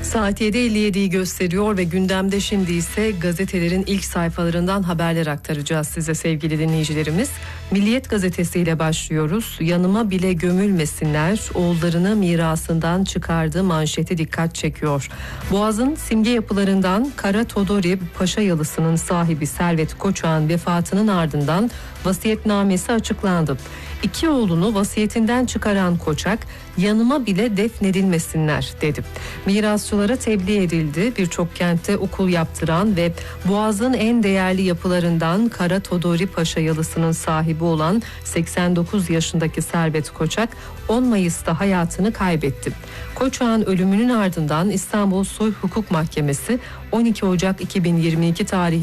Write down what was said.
Saat 7.57'yi gösteriyor ve gündemde şimdi ise gazetelerin ilk sayfalarından haberler aktaracağız size sevgili dinleyicilerimiz. Milliyet gazetesiyle başlıyoruz. Yanıma bile gömülmesinler, oğullarını mirasından çıkardığı manşeti dikkat çekiyor. Boğaz'ın simge yapılarından Kara Todori Paşa Yalısı'nın sahibi Servet Koçak'ın vefatının ardından vasiyetnamesi açıklandı. İki oğlunu vasiyetinden çıkaran Koçak, yanıma bile defnedilmesinler dedi. Mirasçılara tebliğ edildi. Birçok kentte okul yaptıran ve Boğaz'ın en değerli yapılarından Kara Todori Paşa Yalısı'nın sahibi olan 89 yaşındaki Servet Koçak 10 Mayıs'ta hayatını kaybetti. Koçak'ın ölümünün ardından İstanbul Sulh Hukuk Mahkemesi 12 Ocak 2022 tarihinde